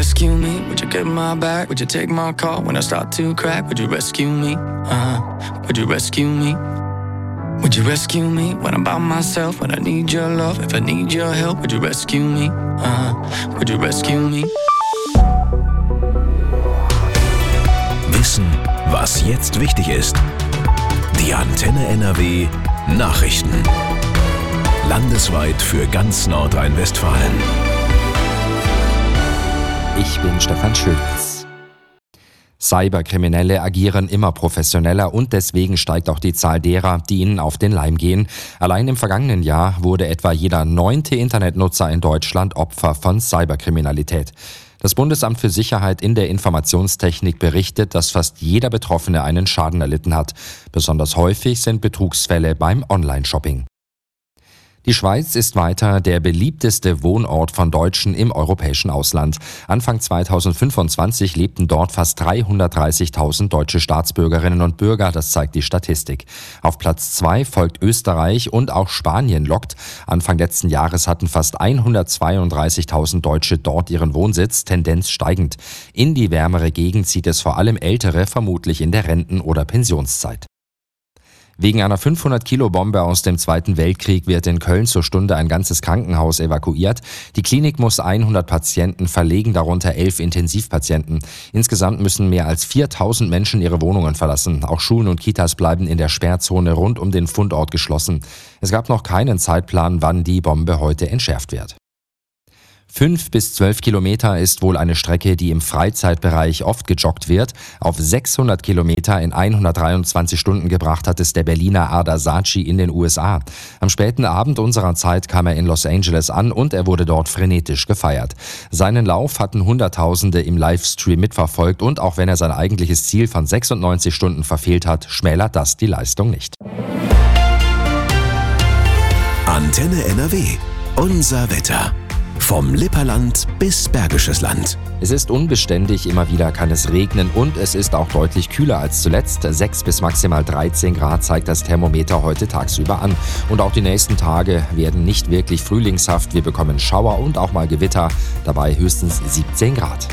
rescue me? Would you get my back? Would you take my call when I start to crack? Would you rescue me? Would you rescue me? Would you rescue me when I'm by myself? When I need your love, if I need your help, would you rescue me? Would you rescue me? Wissen, was jetzt wichtig ist. Die Antenne NRW Nachrichten. Landesweit für ganz Nordrhein-Westfalen. Ich bin Stefan Schulz. Cyberkriminelle agieren immer professioneller und deswegen steigt auch die Zahl derer, die ihnen auf den Leim gehen. Allein im vergangenen Jahr wurde etwa jeder 9. Internetnutzer in Deutschland Opfer von Cyberkriminalität. Das Bundesamt für Sicherheit in der Informationstechnik berichtet, dass fast jeder Betroffene einen Schaden erlitten hat. Besonders häufig sind Betrugsfälle beim Online-Shopping. Die Schweiz ist weiter der beliebteste Wohnort von Deutschen im europäischen Ausland. Anfang 2025 lebten dort fast 330.000 deutsche Staatsbürgerinnen und Bürger, das zeigt die Statistik. Auf Platz 2 folgt Österreich und auch Spanien lockt. Anfang letzten Jahres hatten fast 132.000 Deutsche dort ihren Wohnsitz, Tendenz steigend. In die wärmere Gegend zieht es vor allem Ältere, vermutlich in der Renten- oder Pensionszeit. Wegen einer 500-Kilo-Bombe aus dem Zweiten Weltkrieg wird in Köln zur Stunde ein ganzes Krankenhaus evakuiert. Die Klinik muss 100 Patienten verlegen, darunter 11 Intensivpatienten. Insgesamt müssen mehr als 4.000 Menschen ihre Wohnungen verlassen. Auch Schulen und Kitas bleiben in der Sperrzone rund um den Fundort geschlossen. Es gab noch keinen Zeitplan, wann die Bombe heute entschärft wird. 5 bis 12 Kilometer ist wohl eine Strecke, die im Freizeitbereich oft gejoggt wird. Auf 600 Kilometer in 123 Stunden gebracht hat es der Berliner Ardar Saci in den USA. Am späten Abend unserer Zeit kam er in Los Angeles an und er wurde dort frenetisch gefeiert. Seinen Lauf hatten Hunderttausende im Livestream mitverfolgt und auch wenn er sein eigentliches Ziel von 96 Stunden verfehlt hat, schmälert das die Leistung nicht. Antenne NRW. Unser Wetter. Vom Lipperland bis Bergisches Land. Es ist unbeständig, immer wieder kann es regnen und es ist auch deutlich kühler als zuletzt. 6 bis maximal 13 Grad zeigt das Thermometer heute tagsüber an. Und auch die nächsten Tage werden nicht wirklich frühlingshaft. Wir bekommen Schauer und auch mal Gewitter, dabei höchstens 17 Grad.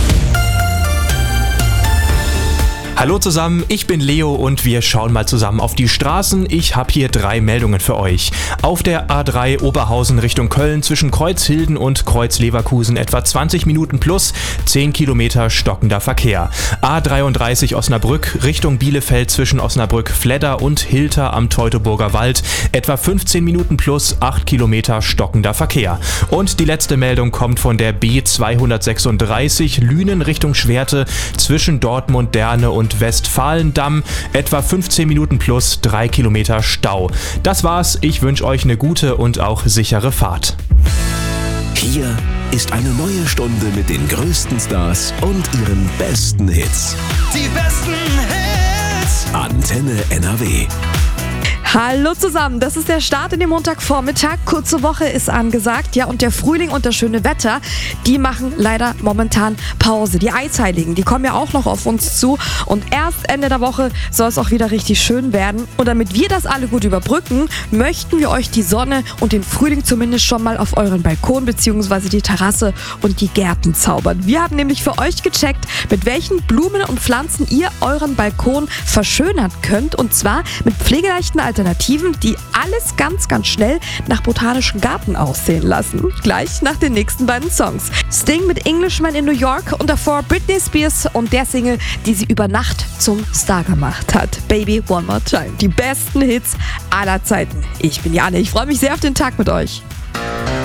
Hallo zusammen, ich bin Leo und wir schauen mal zusammen auf die Straßen. Ich habe hier 3 Meldungen für euch. Auf der A3 Oberhausen Richtung Köln zwischen Kreuzhilden und Kreuzleverkusen etwa 20 Minuten plus 10 Kilometer stockender Verkehr. A33 Osnabrück Richtung Bielefeld zwischen Osnabrück-Fledder und Hilter am Teutoburger Wald etwa 15 Minuten plus 8 Kilometer stockender Verkehr. Und die letzte Meldung kommt von der B236 Lünen Richtung Schwerte zwischen Dortmund-Derne und Westfalendamm, etwa 15 Minuten plus 3 Kilometer Stau. Das war's, ich wünsche euch eine gute und auch sichere Fahrt. Hier ist eine neue Stunde mit den größten Stars und ihren besten Hits. Die besten Hits! Antenne NRW. Hallo zusammen, das ist der Start in den Montagvormittag. Kurze Woche ist angesagt, ja, und der Frühling und das schöne Wetter, die machen leider momentan Pause. Die Eisheiligen, die kommen ja auch noch auf uns zu und erst Ende der Woche soll es auch wieder richtig schön werden. Und damit wir das alle gut überbrücken, möchten wir euch die Sonne und den Frühling zumindest schon mal auf euren Balkon bzw. die Terrasse und die Gärten zaubern. Wir haben nämlich für euch gecheckt, mit welchen Blumen und Pflanzen ihr euren Balkon verschönern könnt, und zwar mit pflegeleichten Alternativen, die alles ganz, ganz schnell nach botanischem Garten aussehen lassen. Gleich nach den nächsten beiden Songs. Sting mit Englishman in New York und davor Britney Spears und der Single, die sie über Nacht zum Star gemacht hat. Baby One More Time. Die besten Hits aller Zeiten. Ich bin Jane, ich freue mich sehr auf den Tag mit euch.